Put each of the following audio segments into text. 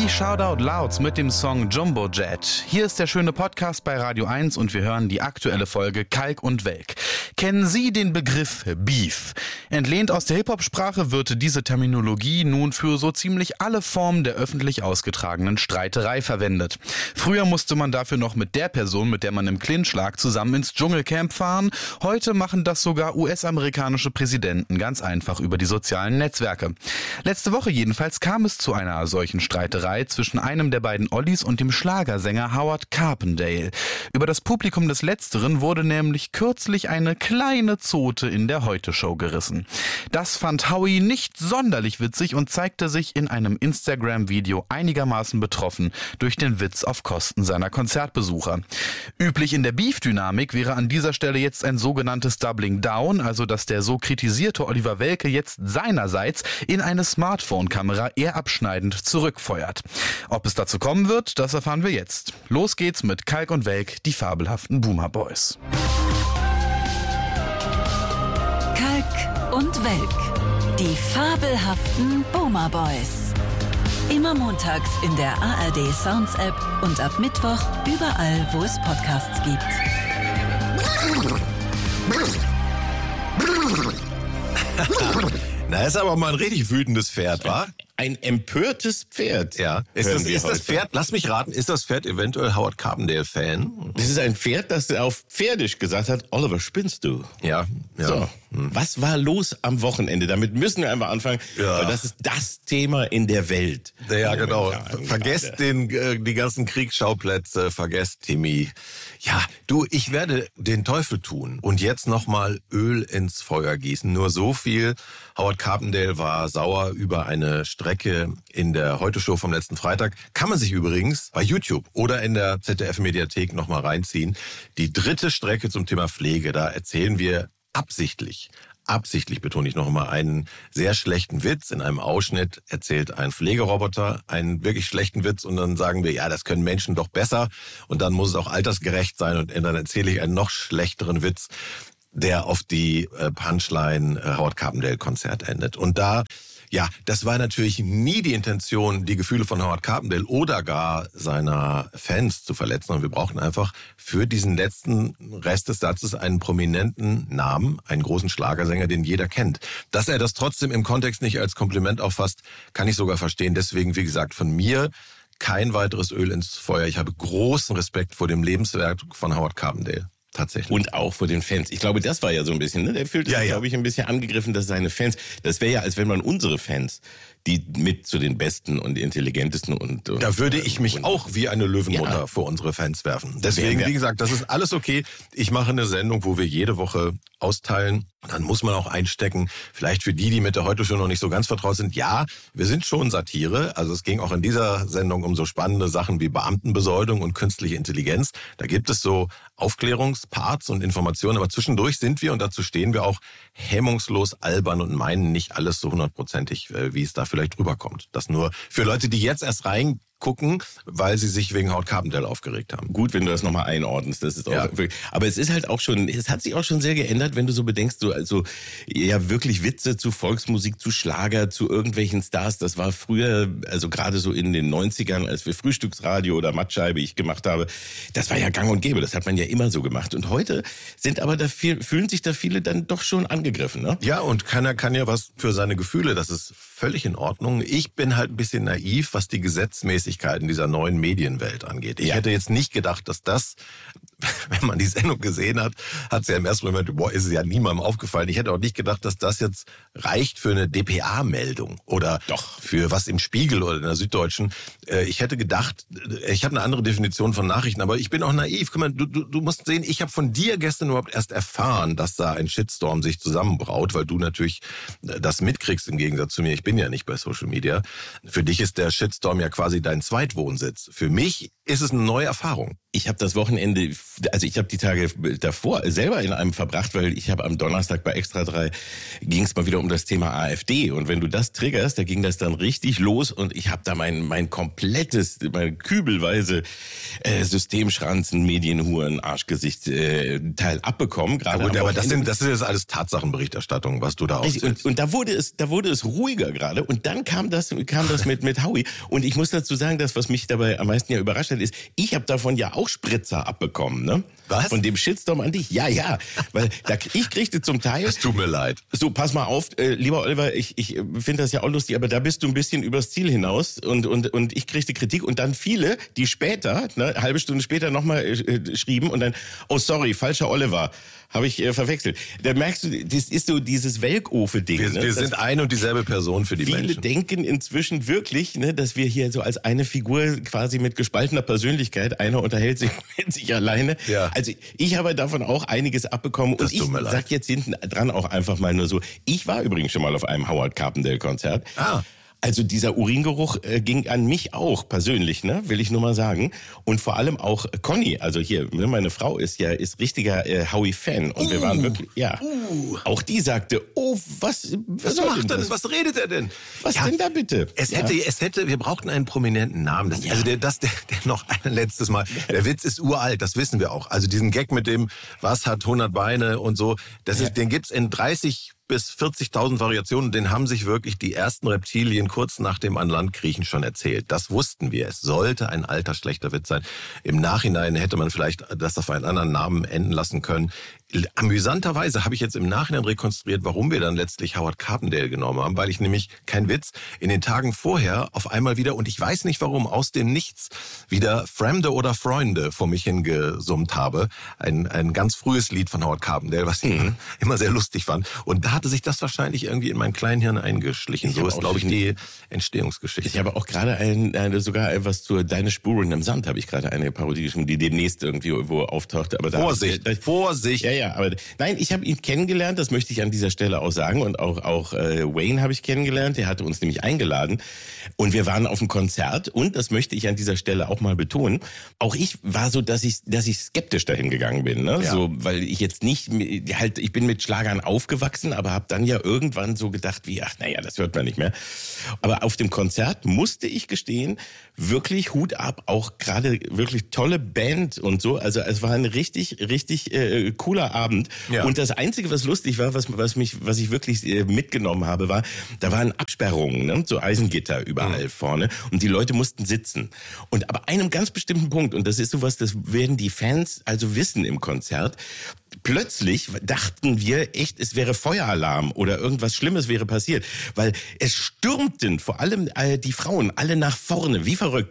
Die Shoutout Louds mit dem Song Jumbo Jet. Hier ist der schöne Podcast bei Radio 1 und wir hören die aktuelle Folge Kalk und Welk. Kennen Sie den Begriff Beef? Entlehnt aus der Hip-Hop-Sprache wird diese Terminologie nun für so ziemlich alle Formen der öffentlich ausgetragenen Streiterei verwendet. Früher musste man dafür noch mit der Person, mit der man im Clinch lag, zusammen ins Dschungelcamp fahren. Heute machen das sogar US-amerikanische Präsidenten ganz einfach über die sozialen Netzwerke. Letzte Woche jedenfalls kam es zu einer solchen Streiterei zwischen einem der beiden Ollis und dem Schlagersänger Howard Carpendale. Über das Publikum des Letzteren wurde nämlich kürzlich eine kleine Zote in der Heute-Show gerissen. Das fand Howie nicht sonderlich witzig und zeigte sich in einem Instagram-Video einigermaßen betroffen durch den Witz auf Kosten seiner Konzertbesucher. Üblich in der Beef-Dynamik wäre an dieser Stelle jetzt ein sogenanntes Doubling Down, also dass der so kritisierte Oliver Welke jetzt seinerseits in eine Smartphone-Kamera eher abschneidend zurückfeuert. Ob es dazu kommen wird, das erfahren wir jetzt. Los geht's mit Kalk und Welk, die fabelhaften Boomer Boys. Kalk und Welk, die fabelhaften Boomer Boys. Immer montags in der ARD Sounds App und ab Mittwoch überall, wo es Podcasts gibt. Na, ist aber mal ein richtig wütendes Pferd, wa? Ein empörtes Pferd. Ja. Ist das Pferd, lass mich raten, ist das Pferd eventuell Howard Carpendale-Fan? Das ist ein Pferd, das auf Pferdisch gesagt hat, Oliver, spinnst du? Ja. So, was war los am Wochenende? Damit müssen wir einmal anfangen, weil das ist das Thema in der Welt. Ja, genau. Vergesst die ganzen Kriegsschauplätze, vergesst Timmy. Ja, du, ich werde den Teufel tun und jetzt nochmal Öl ins Feuer gießen. Nur so viel. Howard Carpendale war sauer über eine Strecke in der Heute-Show vom letzten Freitag. Kann man sich übrigens bei YouTube oder in der ZDF-Mediathek nochmal reinziehen. Die dritte Strecke zum Thema Pflege, da erzählen wir absichtlich betone ich noch mal, einen sehr schlechten Witz. In einem Ausschnitt erzählt ein Pflegeroboter einen wirklich schlechten Witz und dann sagen wir, ja, das können Menschen doch besser und dann muss es auch altersgerecht sein und dann erzähle ich einen noch schlechteren Witz, der auf die Punchline Howard Carpendale Konzert endet. Und das war natürlich nie die Intention, die Gefühle von Howard Carpendale oder gar seiner Fans zu verletzen. Und wir brauchten einfach für diesen letzten Rest des Satzes einen prominenten Namen, einen großen Schlagersänger, den jeder kennt. Dass er das trotzdem im Kontext nicht als Kompliment auffasst, kann ich sogar verstehen. Deswegen, wie gesagt, von mir kein weiteres Öl ins Feuer. Ich habe großen Respekt vor dem Lebenswerk von Howard Carpendale. Tatsächlich. Und auch vor den Fans. Ich glaube, das war ja so ein bisschen, ne? Der fühlte sich, glaube ich, ein bisschen angegriffen, dass seine Fans, das wäre ja, als wenn man unsere Fans, die mit zu den besten und intelligentesten und da würde ich mich auch wie eine Löwenmutter vor unsere Fans werfen. Deswegen, wie gesagt, das ist alles okay. Ich mache eine Sendung, wo wir jede Woche austeilen. Dann muss man auch einstecken, vielleicht für die mit der Heute-Show noch nicht so ganz vertraut sind. Ja, wir sind schon Satire. Also es ging auch in dieser Sendung um so spannende Sachen wie Beamtenbesoldung und künstliche Intelligenz. Da gibt es so Aufklärungsparts und Informationen. Aber zwischendurch sind wir, und dazu stehen wir auch, hemmungslos albern und meinen nicht alles so 100%ig, wie es da vielleicht rüberkommt. Das nur für Leute, die jetzt erst reingucken, weil sie sich wegen Howard Carpendale aufgeregt haben. Gut, wenn du das nochmal einordnest. Das ist auch wirklich, aber es ist halt auch schon, es hat sich auch schon sehr geändert, wenn du so bedenkst, also wirklich Witze zu Volksmusik, zu Schlager, zu irgendwelchen Stars. Das war früher, also gerade so in den 90ern, als wir Frühstücksradio oder Mattscheibe ich gemacht habe, das war ja gang und gäbe. Das hat man ja immer so gemacht. Und heute sind aber fühlen sich da viele dann doch schon angegriffen, ne? Ja, und keiner kann ja was für seine Gefühle. Das ist völlig in Ordnung. Ich bin halt ein bisschen naiv, was die Gesetzmäßigkeiten dieser neuen Medienwelt angeht. Ich hätte jetzt nicht gedacht, dass das, wenn man die Sendung gesehen hat, hat es ja im ersten Moment, ist es ja niemandem aufgefallen. Ich hätte auch nicht gedacht, dass das jetzt reicht für eine dpa-Meldung oder für was im Spiegel oder in der Süddeutschen. Ich hätte gedacht, ich habe eine andere Definition von Nachrichten, aber ich bin auch naiv. Guck mal, du musst sehen, ich habe von dir gestern überhaupt erst erfahren, dass da ein Shitstorm sich zusammenbraut, weil du natürlich das mitkriegst im Gegensatz zu mir. Ich bin ja nicht bei Social Media. Für dich ist der Shitstorm ja quasi dein Zweitwohnsitz. Für mich ist es eine neue Erfahrung. Ich habe das Wochenende, also ich habe die Tage davor selber in einem verbracht, weil ich habe am Donnerstag bei Extra 3 ging es mal wieder um das Thema AfD. Und wenn du das triggerst, da ging das dann richtig los und ich habe da mein komplettes, mein kübelweise Systemschranzen, Medienhuren, Arschgesicht Teil abbekommen. Gerade aber das ist jetzt alles Tatsachenberichterstattung, was du da aufzählst. Und da wurde es ruhiger gerade und dann kam das mit Howie. Und ich muss dazu sagen, das, was mich dabei am meisten ja überrascht hat, ist, ich habe davon ja auch Spritzer abbekommen, ne? Was? Von dem Shitstorm an dich. Ja, weil ich kriegte zum Teil... Es tut mir leid. So, pass mal auf, lieber Oliver, ich finde das ja auch lustig, aber da bist du ein bisschen übers Ziel hinaus und ich kriegte Kritik und dann viele, die später, eine halbe Stunde später nochmal schrieben und dann, oh sorry, falscher Oliver, habe ich verwechselt. Da merkst du, das ist so dieses Welkofe-Ding. Wir sind ein und dieselbe Person für die Menschen. Viele denken inzwischen wirklich, ne, dass wir hier so als eine Figur quasi mit gespaltener Persönlichkeit, einer unterhält sich mit sich alleine. Ja. Also ich habe davon auch einiges abbekommen Das und ich sag jetzt hinten dran auch einfach mal nur so, ich war übrigens schon mal auf einem Howard Carpendale-Konzert. Also dieser Uringeruch ging an mich auch persönlich, ne, will ich nur mal sagen. Und vor allem auch Conny, also hier, ne, meine Frau ist richtiger Howie-Fan. Und wir waren wirklich, auch die sagte, was macht er denn? Was redet er denn? Was denn da bitte? Wir brauchten einen prominenten Namen. Also der noch ein letztes Mal. Der Witz ist uralt, das wissen wir auch. Also diesen Gag mit dem, was hat 100 Beine und so, den gibt's in 30 bis 40.000 Variationen, den haben sich wirklich die ersten Reptilien kurz nach dem an Land kriechen schon erzählt. Das wussten wir. Es sollte ein alter, schlechter Witz sein. Im Nachhinein hätte man vielleicht das auf einen anderen Namen enden lassen können. Amüsanterweise habe ich jetzt im Nachhinein rekonstruiert, warum wir dann letztlich Howard Carpendale genommen haben, weil ich nämlich, kein Witz, in den Tagen vorher auf einmal wieder, und ich weiß nicht warum, aus dem Nichts wieder Fremde oder Freunde vor mich hingesummt habe. Ein ganz frühes Lied von Howard Carpendale, was ich immer sehr lustig fand. Und da hatte sich das wahrscheinlich irgendwie in mein Kleinhirn eingeschlichen. So ist, glaube ich, die Entstehungsgeschichte. Ich habe auch gerade sogar etwas zur Deine Spuren im Sand, habe ich gerade eine Parodie geschrieben, die demnächst irgendwie wo auftauchte. Aber Vorsicht! Ja, aber nein, ich habe ihn kennengelernt, das möchte ich an dieser Stelle auch sagen, und auch Wayne habe ich kennengelernt, der hatte uns nämlich eingeladen und wir waren auf einem Konzert und das möchte ich an dieser Stelle auch mal betonen, auch ich war so, dass ich skeptisch dahin gegangen bin, ne? Ja. So, weil ich jetzt nicht, ich bin mit Schlagern aufgewachsen, aber habe dann ja irgendwann so gedacht, das hört man nicht mehr. Aber auf dem Konzert musste ich gestehen, wirklich Hut ab, auch gerade wirklich tolle Band und so, also es war ein richtig cooler Abend. Ja. Und das Einzige, was lustig war, was ich wirklich mitgenommen habe, war, da waren Absperrungen, ne? So Eisengitter überall vorne und die Leute mussten sitzen. Und aber einem ganz bestimmten Punkt, und das ist sowas, das werden die Fans also wissen im Konzert, plötzlich dachten wir echt, es wäre Feueralarm oder irgendwas Schlimmes wäre passiert, weil es stürmten vor allem die Frauen alle nach vorne, wie verrückt.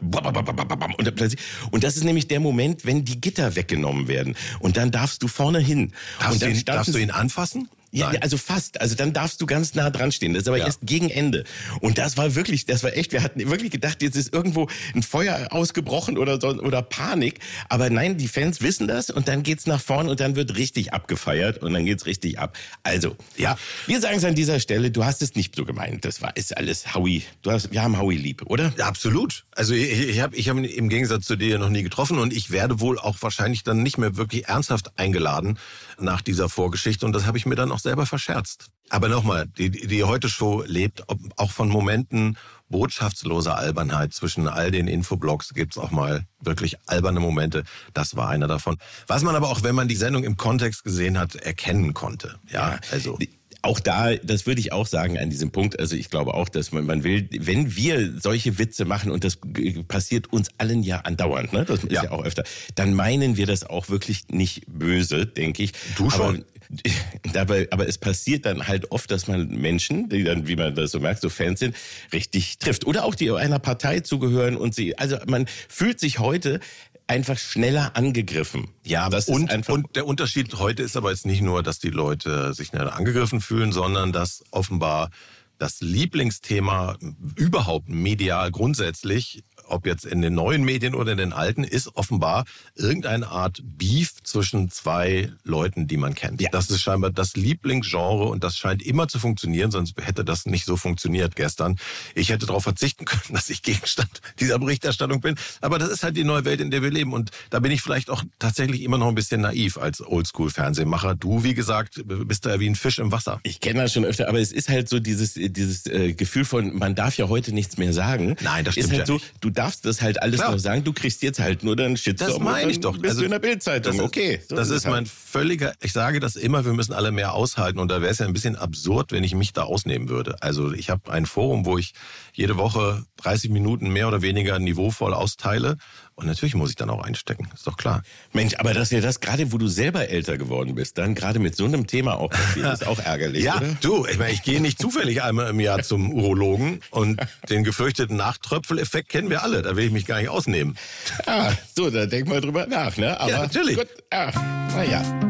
Und das ist nämlich der Moment, wenn die Gitter weggenommen werden. Und dann darfst du vorne hin. Darfst du ihn anfassen? Ja, also fast. Also dann darfst du ganz nah dran stehen. Das ist aber erst gegen Ende. Und das war echt, wir hatten wirklich gedacht, jetzt ist irgendwo ein Feuer ausgebrochen oder Panik. Aber nein, die Fans wissen das und dann geht's nach vorn und dann wird richtig abgefeiert und dann geht's richtig ab. Also, ja, wir sagen es an dieser Stelle, du hast es nicht so gemeint. Ist alles Howie. Wir haben Howie lieb, oder? Ja, absolut. Also ich hab ihn im Gegensatz zu dir noch nie getroffen und ich werde wohl auch wahrscheinlich dann nicht mehr wirklich ernsthaft eingeladen nach dieser Vorgeschichte und das habe ich mir dann auch selber verscherzt. Aber nochmal, die Heute-Show lebt auch von Momenten botschaftsloser Albernheit. Zwischen all den Infoblogs gibt's auch mal wirklich alberne Momente. Das war einer davon. Was man aber auch, wenn man die Sendung im Kontext gesehen hat, erkennen konnte. Ja, also... Auch da, das würde ich auch sagen an diesem Punkt, also ich glaube auch, dass man will, wenn wir solche Witze machen und das passiert uns allen ja andauernd, ne? Das ist ja auch öfter, dann meinen wir das auch wirklich nicht böse, denke ich. Du schon. Aber es passiert dann halt oft, dass man Menschen, die dann, wie man das so merkt, so Fans sind, richtig trifft. Oder auch die einer Partei zugehören und also man fühlt sich heute einfach schneller angegriffen. Ja, und der Unterschied heute ist aber jetzt nicht nur, dass die Leute sich schneller angegriffen fühlen, sondern dass offenbar das Lieblingsthema überhaupt medial grundsätzlich ob jetzt in den neuen Medien oder in den alten, ist offenbar irgendeine Art Beef zwischen zwei Leuten, die man kennt. Ja. Das ist scheinbar das Lieblingsgenre und das scheint immer zu funktionieren, sonst hätte das nicht so funktioniert gestern. Ich hätte darauf verzichten können, dass ich Gegenstand dieser Berichterstattung bin. Aber das ist halt die neue Welt, in der wir leben. Und da bin ich vielleicht auch tatsächlich immer noch ein bisschen naiv als Oldschool-Fernsehmacher. Du, wie gesagt, bist da ja wie ein Fisch im Wasser. Ich kenne das schon öfter, aber es ist halt so dieses Gefühl von, man darf ja heute nichts mehr sagen. Nein, das stimmt ist halt ja so, nicht. Du darfst das halt alles noch sagen, du kriegst jetzt halt nur dann Shitstorm. Das meine ich doch. Bist du in der Bildzeitung, okay. So das ist mein völliger, ich sage das immer, wir müssen alle mehr aushalten und da wäre es ja ein bisschen absurd, wenn ich mich da ausnehmen würde. Also ich habe ein Forum, wo ich jede Woche 30 Minuten mehr oder weniger niveauvoll austeile. Und natürlich muss ich dann auch einstecken, ist doch klar. Mensch, aber dass ja das gerade, wo du selber älter geworden bist, dann gerade mit so einem Thema auch passiert, ist auch ärgerlich, ja, oder? Du, ich gehe nicht zufällig einmal im Jahr zum Urologen und den gefürchteten Nachtröpfeleffekt kennen wir alle, da will ich mich gar nicht ausnehmen. Ah, so, da denk mal drüber nach, ne? Aber ja, natürlich. Gut, naja.